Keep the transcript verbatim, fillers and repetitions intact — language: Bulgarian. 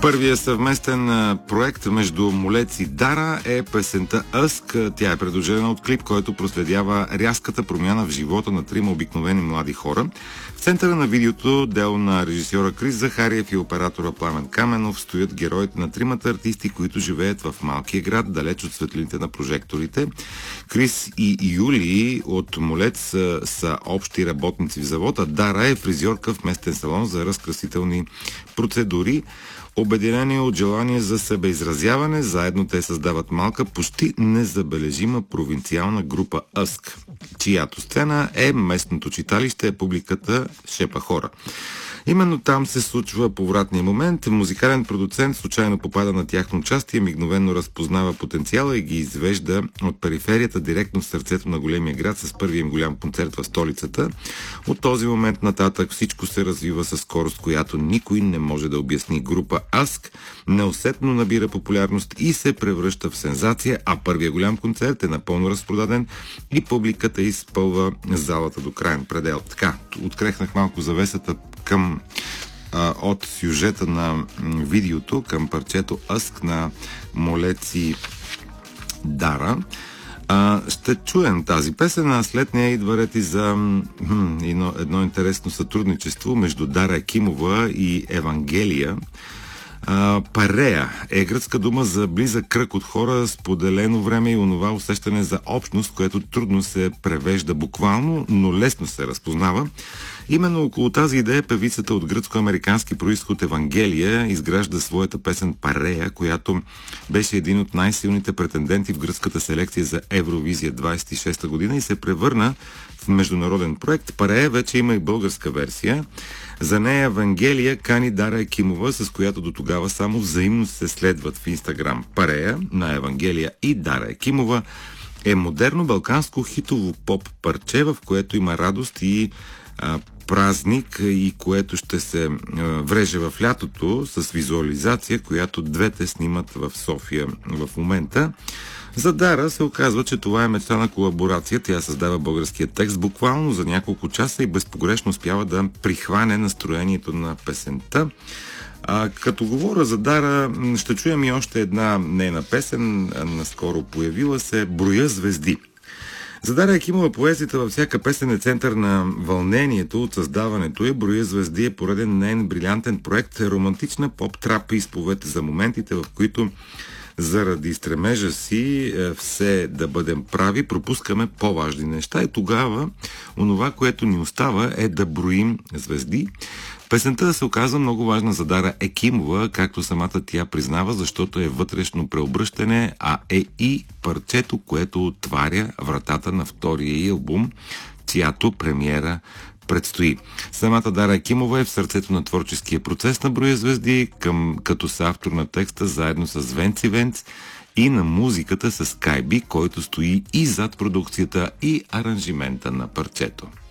Първият съвместен проект между Молец и Дара е песента Ъск. Тя е придружена от клип, който проследява рязката промяна в живота на трима обикновени млади хора. В центъра на видеото, дело на режисьора Крис Захариев и оператора Пламен Каменов, стоят героите на тримата артисти, които живеят в малкия град, далеч от светлините на прожекторите. Крис и Юли от Молец са, са общи работници в завод, а Дара е фризьорка в местен салон за разкрасителни процедури. Обединени от желание за себеизразяване, заедно те създават малка, почти незабележима провинциална група Ъск, чиято сцена е местното читалище, публиката шепа хора. Именно там се случва повратния момент. Музикален продуцент случайно попада на тяхно участие, мигновено разпознава потенциала и ги извежда от периферията директно в сърцето на големия град с първия им голям концерт в столицата. От този момент нататък всичко се развива със скорост, която никой не може да обясни. Група Ъск неусетно набира популярност и се превръща в сензация, а първия голям концерт е напълно разпродаден и публиката изпълва залата до краен предел. Така, открехнах малко завесата към а, от сюжета на видеото към парчето Ъск на Молец и Дара. А, ще чуем тази песен, а след нея идва ред и за м, едно, едно интересно сътрудничество между Дара Екимова и Евангелия. Uh, парея е гръцка дума за близък кръг от хора, споделено време и онова усещане за общност, което трудно се превежда буквално, но лесно се разпознава. Именно около тази идея певицата от гръцко-американски произход Евангелия изгражда своята песен Парея, която беше един от най-силните претенденти в гръцката селекция за Евровизия двайсет и шеста година и се превърна в международен проект. Парея вече има и българска версия. За нея Евангелия кани Дара Екимова, с която до тогава само взаимно се следват в Инстаграм. Парея на Евангелия и Дара Екимова е модерно балканско хитово поп парче, в което има радост и а, празник и което ще се а, вреже в лятото с визуализация, която двете снимат в София в момента. За Дара се оказва, че това е мечта на колаборация. Тя създава българския текст буквално за няколко часа и безпогрешно успява да прихване настроението на песента. А, като говоря за Дара, ще чуем и още една нейна песен, наскоро появила се "Броя звезди". За Дара Екимова поезията във всяка песен е център на вълнението от създаването и "Броя звезди" е пореден нейн брилянтен проект, романтична поп-трап изповед за моментите, в които заради стремежа си все да бъдем прави, пропускаме по-важни неща и тогава онова, което ни остава, е да броим звезди. Песента се оказа много важна за Дара Екимова, както самата тя признава, защото е вътрешно преобръщане, а е и парчето, което отваря вратата на втория й албум, чиято премиера предстои. Самата Дара Екимова е в сърцето на творческия процес на "Броя звезди", към, като съавтор на текста заедно с Венци Венц и на музиката с Кайби, който стои и зад продукцията и аранжимента на парчето.